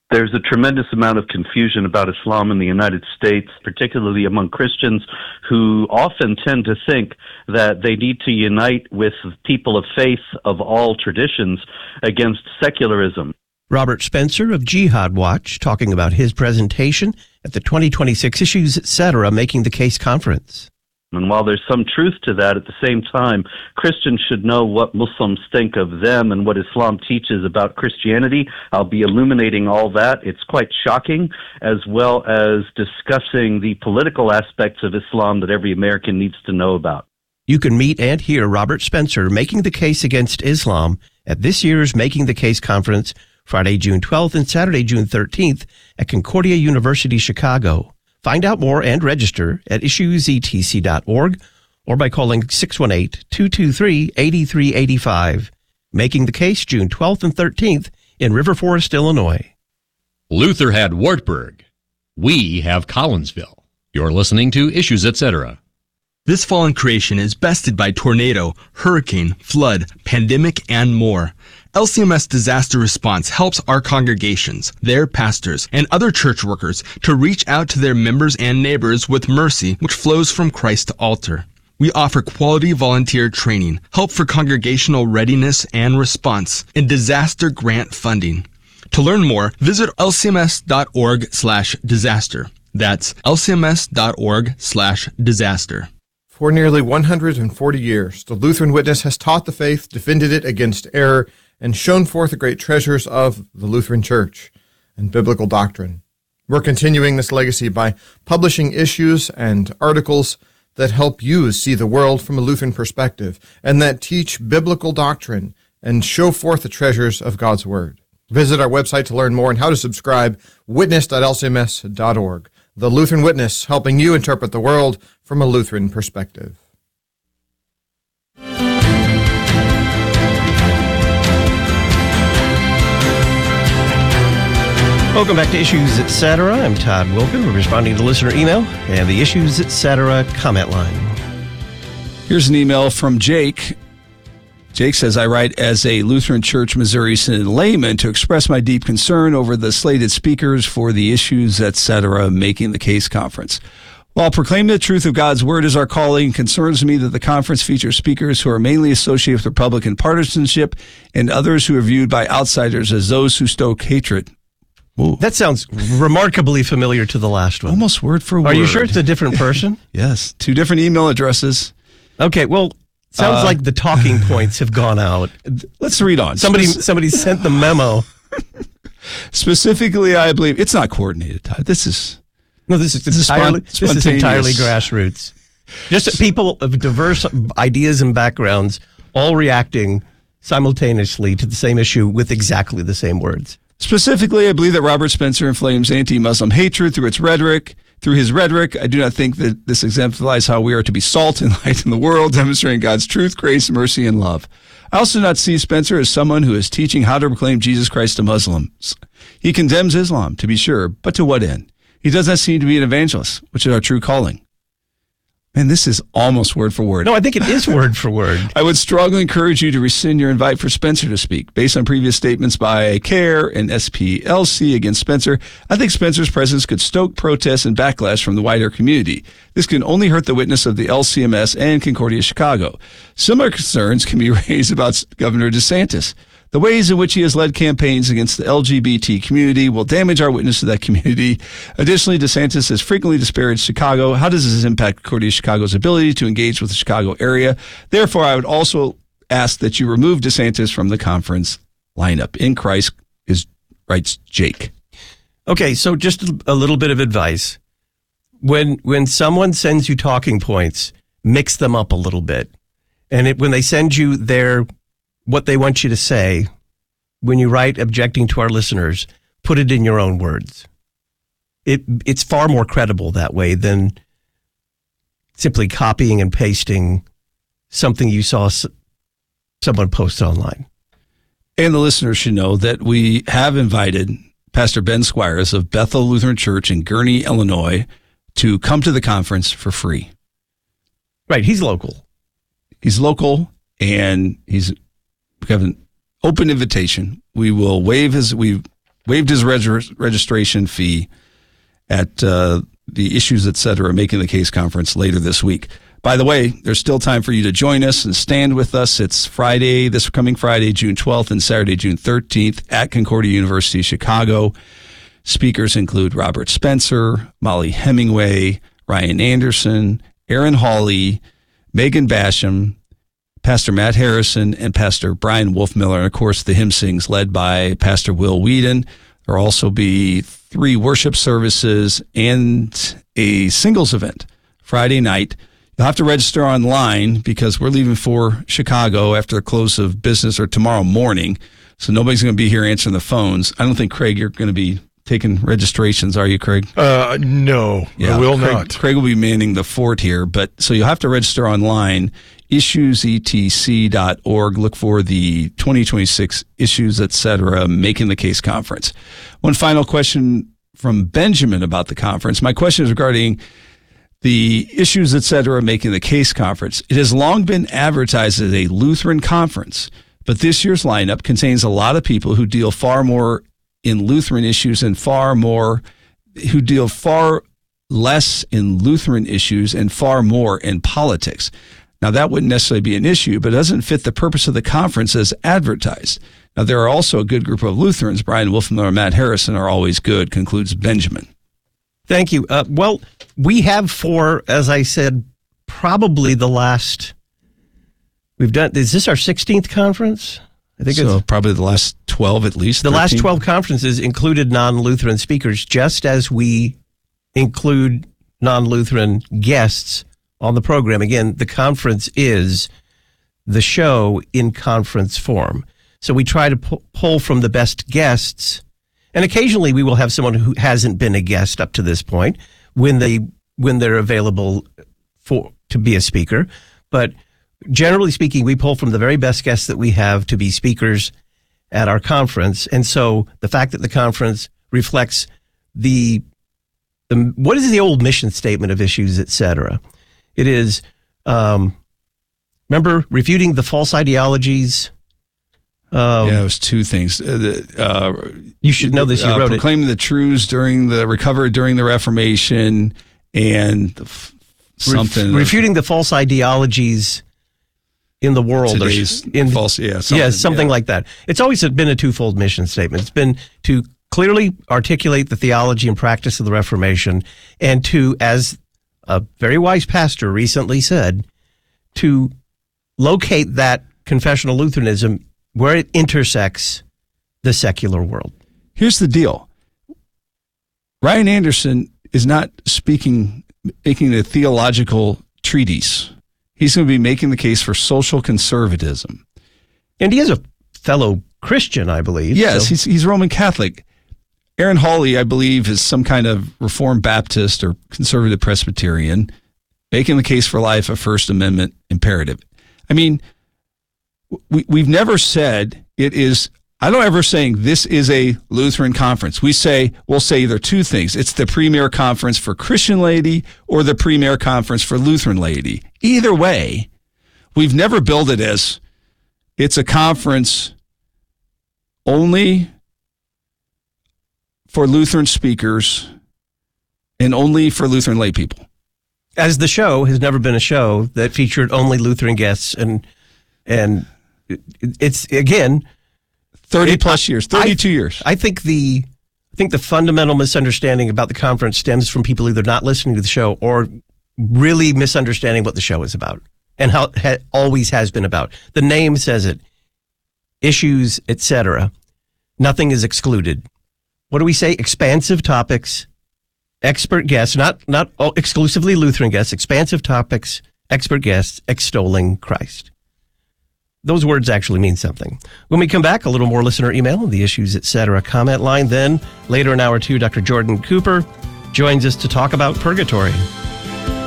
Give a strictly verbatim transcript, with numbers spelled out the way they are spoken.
There's a tremendous amount of confusion about Islam in the United States, particularly among Christians who often tend to think that they need to unite with people of faith of all traditions against secularism. Robert Spencer of Jihad Watch talking about his presentation at the twenty twenty-six Issues Etc. Making the Case conference. And while there's some truth to that, at the same time, Christians should know what Muslims think of them and what Islam teaches about Christianity. I'll be illuminating all that. It's quite shocking, as well as discussing the political aspects of Islam that every American needs to know about. You can meet and hear Robert Spencer making the case against Islam at this year's Making the Case conference, Friday, June twelfth and Saturday, June thirteenth at Concordia University, Chicago. Find out more and register at issues e t c dot org or by calling six one eight, two two three, eight three eight five. Making the Case, June twelfth and thirteenth in River Forest, Illinois. Luther had Wartburg. We have Collinsville. You're listening to Issues Etc. This fallen creation is bested by tornado, hurricane, flood, pandemic, and more. L C M S Disaster Response helps our congregations, their pastors, and other church workers to reach out to their members and neighbors with mercy which flows from Christ to altar. We offer quality volunteer training, help for congregational readiness and response, and disaster grant funding. To learn more, visit L C M S dot org slash disaster. That's L C M S dot org slash disaster. For nearly one hundred forty years, the Lutheran Witness has taught the faith, defended it against error, and shown forth the great treasures of the Lutheran Church and biblical doctrine. We're continuing this legacy by publishing issues and articles that help you see the world from a Lutheran perspective and that teach biblical doctrine and show forth the treasures of God's Word. Visit our website to learn more and how to subscribe, witness dot L C M S dot org. The Lutheran Witness, helping you interpret the world from a Lutheran perspective. Welcome back to Issues Etc. I'm Todd Wilken. We're responding to listener email and the Issues Etc. comment line. Here's an email from Jake. Jake says, I write as a Lutheran Church Missouri Synod layman to express my deep concern over the slated speakers for the Issues Etc. Making the Case conference. While proclaiming the truth of God's Word is our calling, it concerns me that the conference features speakers who are mainly associated with Republican partisanship and others who are viewed by outsiders as those who stoke hatred. Ooh. That sounds remarkably familiar to the last one. Almost word for word. Are you sure it's a different person? Yes. Two different email addresses. Okay, well, sounds uh, like the talking points have gone out. Let's read on. Somebody somebody sent the memo. Specifically, I believe it's not coordinated, Todd. This is no, this is this entirely, is, this is entirely grassroots. Just people of diverse ideas and backgrounds all reacting simultaneously to the same issue with exactly the same words. Specifically, I believe that Robert Spencer inflames anti-Muslim hatred through its rhetoric. Through his rhetoric, I do not think that this exemplifies how we are to be salt and light in the world, demonstrating God's truth, grace, mercy, and love. I also do not see Spencer as someone who is teaching how to proclaim Jesus Christ to Muslims. He condemns Islam, to be sure, but to what end? He does not seem to be an evangelist, which is our true calling. Man, this is almost word for word. No, I think it is word for word. I would strongly encourage you to rescind your invite for Spencer to speak. Based on previous statements by CARE and S P L C against Spencer, I think Spencer's presence could stoke protests and backlash from the wider community. This can only hurt the witness of the L C M S and Concordia Chicago. Similar concerns can be raised about Governor DeSantis. The ways in which he has led campaigns against the L G B T community will damage our witness to that community. Additionally, DeSantis has frequently disparaged Chicago. How does this impact Concordia Chicago's ability to engage with the Chicago area? Therefore, I would also ask that you remove DeSantis from the conference lineup. In Christ, is writes Jake. Okay, so just a little bit of advice. When when someone sends you talking points, mix them up a little bit. And it, when they send you their what they want you to say, when you write objecting to our listeners, put it in your own words. It it's far more credible that way than simply copying and pasting something you saw someone post online. And the listeners should know that we have invited Pastor Ben Squires of Bethel Lutheran Church in Gurnee, Illinois, to come to the conference for free. Right, he's local. He's local, and he's we have an open invitation. We will waive his we waived his reg- registration fee at uh, the Issues Etc. Making the Case conference later this week. By the way, there's still time for you to join us and stand with us. It's Friday, this coming Friday, June twelfth, and Saturday, June thirteenth at Concordia University, Chicago. Speakers include Robert Spencer, Molly Hemingway, Ryan Anderson, Aaron Hawley, Megan Basham, Pastor Matt Harrison, and Pastor Brian Wolfmiller. And, of course, the hymn sings led by Pastor Will Whedon. There will also be three worship services and a singles event Friday night. You'll have to register online because we're leaving for Chicago after the close of business or tomorrow morning. So nobody's going to be here answering the phones. I don't think, Craig, you're going to be taking registrations, are you, Craig? Uh, no, yeah, I will Craig, not. Craig will be manning the fort here, but so you'll have to register online, issues e t c dot org. Look for the twenty twenty-six Issues Etc. Making the Case conference. One final question from Benjamin about the conference. My question is regarding the Issues Etc. Making the Case conference. It has long been advertised as a Lutheran conference, but this year's lineup contains a lot of people who deal far more in Lutheran issues and far more, who deal far less in Lutheran issues and far more in politics. Now, that wouldn't necessarily be an issue, but it doesn't fit the purpose of the conference as advertised. Now, there are also a good group of Lutherans. Brian Wolfmiller and Matt Harrison are always good, concludes Benjamin. Thank you. Uh, well, we have for, as I said, probably the last, we've done, is this our sixteenth conference? I think so. It's Probably the last twelve at least. The thirteen. last twelve conferences included non-Lutheran speakers, just as we include non-Lutheran guests on the program. Again, the conference is the show in conference form. So we try to pu- pull from the best guests, and occasionally we will have someone who hasn't been a guest up to this point when they when they're available for to be a speaker. But generally speaking, we pull from the very best guests that we have to be speakers at our conference. And so the fact that the conference reflects the, the what is the old mission statement of Issues Etc. It is, um, remember, refuting the false ideologies. Um, yeah, it was two things. Uh, the, uh, you should know this. You uh, wrote proclaiming it. the truths during the recovery during the Reformation, and the f- something Ref, refuting the false ideologies in the world. Today's or in false, yeah, something, yeah, something yeah. like that. It's always been a twofold mission statement. It's been to clearly articulate the theology and practice of the Reformation, and to, as a very wise pastor recently said, to locate that confessional Lutheranism where it intersects the secular world. Here's the deal. Ryan Anderson is not speaking, making a theological treatise. He's going to be making the case for social conservatism. And he is a fellow Christian, I believe. Yes, so. he's he's Roman Catholic. Aaron Hawley, I believe, is some kind of Reformed Baptist or conservative Presbyterian, making the case for life, a First Amendment imperative. I mean, we, we've never said it is, I don't ever saying this is a Lutheran conference. We say, we'll say either two things. It's the premier conference for Christian laity or the premier conference for Lutheran laity. Either way, we've never billed it as it's a conference only for Lutheran speakers and only for Lutheran lay people. As the show has never been a show that featured only Lutheran guests, and and it's again thirty it, plus years, thirty-two I, years. I think the I think the fundamental misunderstanding about the conference stems from people either not listening to the show or really misunderstanding what the show is about and how it ha- always has been about. The name says it. Issues, et cetera. Nothing is excluded. What do we say? Expansive topics, expert guests, not not exclusively Lutheran guests, expansive topics, expert guests, extolling Christ. Those words actually mean something. When we come back, a little more listener email and the Issues Etc. comment line. Then, later in hour two, Doctor Jordan Cooper joins us to talk about purgatory.